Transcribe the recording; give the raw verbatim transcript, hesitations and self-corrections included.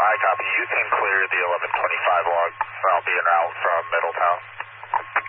I copy. You can clear the eleven twenty-five log. I'll be en route from Middletown.